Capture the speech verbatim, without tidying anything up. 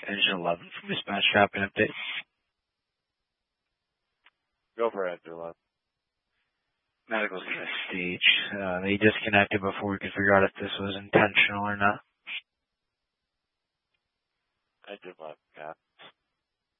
Engine eleven from dispatch traffic update. Go for it, eleven. Medical's gonna stage. Uh, they disconnected before we could figure out if this was intentional or not. Engine eleven, cap.